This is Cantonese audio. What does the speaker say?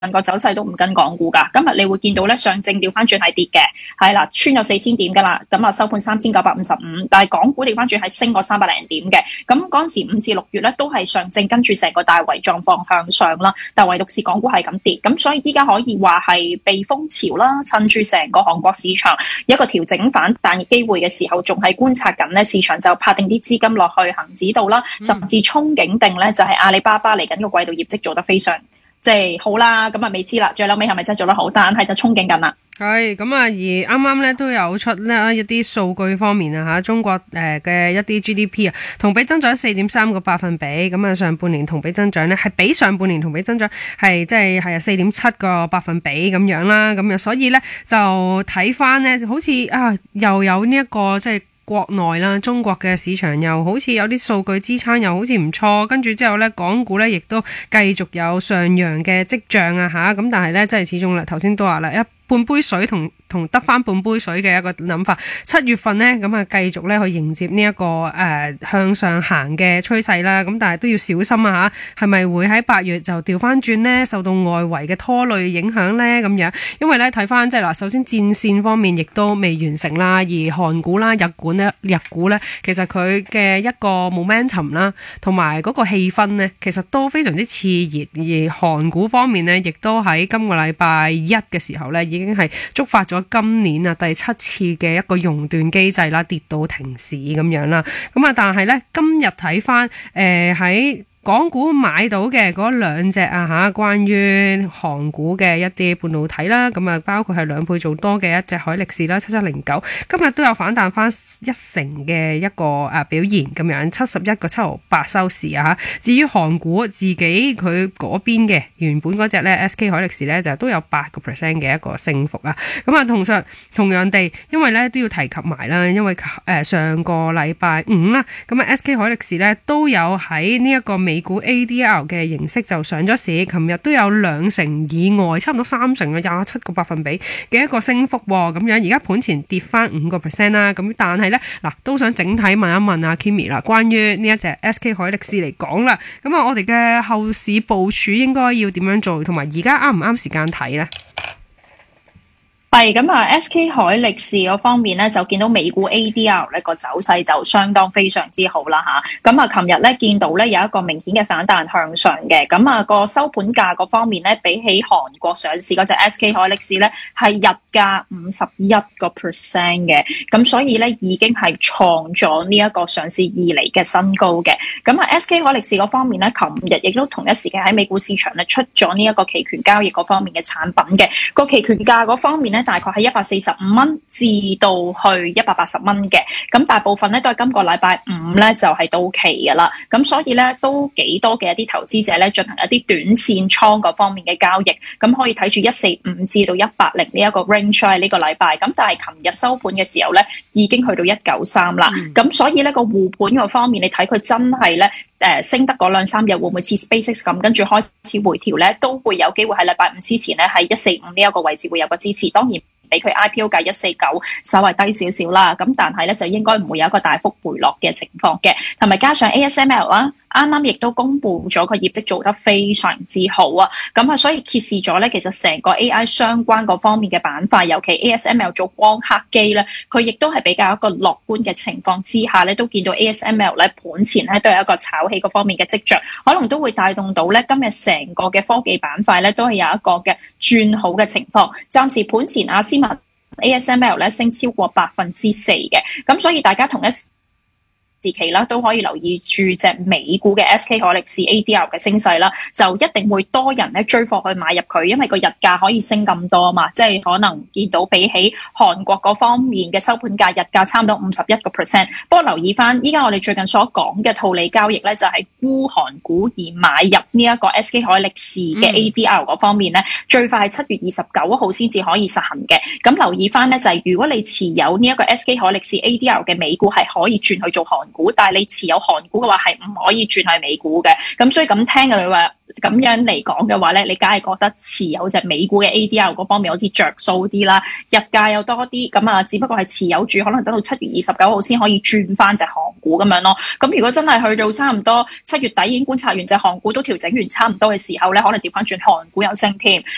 個走勢都唔跟港股㗎。今日你會見到咧上證調翻轉係跌嘅，係啦，穿咗4000點㗎啦。咁啊收盤3955，但係港股調翻轉係升過300零點嘅。咁嗰陣時5至6月咧都係上證跟住成個大圍狀況向上啦，但唯獨是港股係咁跌。咁所以依家可以話係避風潮啦，趁住成個韓國市場一個調整反彈嘅機會嘅時候，仲係觀察緊咧，市場就拍定啲資金落去恒指度啦，甚至憧憬定咧就係阿里巴巴嚟緊個季度業績做得非常好啦，咁啊未知啦，最後尾係咪真係做得好？但係就憧憬緊啦。 係咁啊，而啱啱咧都有出呢一啲數據方面啊嚇，中國嘅一啲 GDP 啊，同比增長4.3個百分比，咁啊上半年同比增長咧係比上半年同比增長係4.7個百分比咁樣啦，咁啊所以咧就睇翻咧，好似又有呢一個即係國內啦，中國嘅市場又好似有啲數據支撐，又好似唔錯，跟住之後咧，港股咧亦都繼續有上揚嘅跡象啊嚇，咁但係咧，即係始終啦，頭先都話啦，半杯水同得翻半杯水嘅一個諗法。7月份呢，咁啊繼續咧去迎接呢一個向上行嘅趨勢啦。咁但係都要小心啊嚇，係咪會喺8月就調翻轉呢？受到外圍嘅拖累影響呢？咁樣，因為咧睇翻即係嗱，首先戰線方面亦都未完成啦，而韓股啦、日股咧，其實佢嘅一個 momentum 啦，同埋嗰個氣氛呢，其實都非常之熾熱。而韓股方面呢，亦都喺今個禮拜一嘅時候呢，已經係觸發咗今年第7次嘅一個熔斷機制啦，跌到停市咁樣啦。咁啊，但係呢，今日睇翻喺港股買到嘅嗰兩隻關於韓股嘅一啲半導體啦，咁啊包括係2倍做多嘅一隻海力士啦，7709，今日都有反彈翻1成嘅一個表現咁樣，71個7毫8收市啊。至於韓股自己佢嗰邊嘅原本嗰隻咧 SK 海力士咧就都有8% 嘅一個升幅啊。咁啊同樣地，因為咧都要提及埋啦，因為上個禮拜五啦，咁啊 SK 海力士咧都有喺呢一個美股 ADR 嘅形式就上咗市，琴日都有2成以外，差唔多3成嘅27個百分比嘅一個升幅喎，咁樣而家盤前跌翻5% 啦，咁但係咧嗱都想整體問一問阿 Kimi 啦，關於呢一隻 SK 海力士嚟講啦，咁啊我哋嘅後市部署應該要點樣做，同埋而家啱唔啱時間睇咧？ 係咁啊 SK 海力士嗰方面咧，就見到美股 ADR 咧個走勢就相當非常之好啦吓。咁啊，琴日咧見到咧有一個明顯嘅反彈向上嘅。咁啊，個收盤價嗰方面咧，比起韓國上市嗰隻 SK 海力士咧，係日價51% 嘅。咁所以咧已經係創咗呢一個上市以嚟嘅新高嘅。咁啊 SK 海力士嗰方面咧，琴日亦都同一時間喺美股市場咧出咗呢一個期權交易嗰方面嘅產品嘅。個期權價嗰方面咧，大概係145蚊至到去180蚊嘅，咁大部分咧都係今個禮拜五咧就係到期㗎啦，咁所以咧都幾多嘅一啲投資者咧進行一啲短線倉嗰方面嘅交易，咁可以睇住145至到180呢一個 range 喺呢個禮拜，咁但係琴日收盤嘅時候咧已經去到193啦，咁所以咧個護盤嗰方面，你睇佢真係咧升得嗰2-3日會唔會似 SpaceX 咁跟住開始回調咧，都會有機會喺禮拜五之前咧喺145呢一個位置會有個支持，當然比佢 IPO 價149稍為低少少啦，咁但係咧就應該唔會有一個大幅回落嘅情況嘅，同埋加上 ASML 啦。啱啱亦都公布咗個業績做得非常之好啊，咁啊所以揭示咗咧，其實成個 AI 相關嗰方面嘅板塊，尤其 ASML 做光刻機咧，佢亦都係比較一個樂觀嘅情況之下咧，都見到 ASML 咧盤前咧都有一個炒起嗰方面嘅跡象，可能都會帶動到咧今日成個嘅科技板塊咧都係有一個嘅轉好嘅情況。暫時盤前阿斯麥 ASML 咧升超過4%嘅，咁所以大家同一時期啦，都可以留意住隻美股嘅 SK 海力士 ADR 嘅升勢啦，就一定會多人咧追貨去買入佢，因為個日價可以升咁多啊嘛，即係可能見到比起韓國嗰方面嘅收盤價日價差唔多51%。不過留意翻，依家我哋最近所講嘅套利交易咧，就係沽韓股而買入呢一個 SK 海力士嘅 ADR 嗰方面咧，最快係7月29號先至可以實行嘅。咁留意翻咧，就係如果你持有呢一個 SK 海力士 ADR 嘅美股係可以轉去做韓股，但係你持有韓股嘅話係唔可以轉去美股嘅，咁所以咁聽嘅你話咁樣嚟講嘅話咧，你梗係覺得持有隻美股嘅 ADR 嗰方面好似着數啲啦，日價又多啲，咁啊只不過係持有住，可能等到7月29號先可以轉翻隻韓股咁樣咯。咁如果真係去到差唔多7月底已經觀察完隻韓股都調整完差唔多嘅時候咧，可能調翻轉韓股有升添。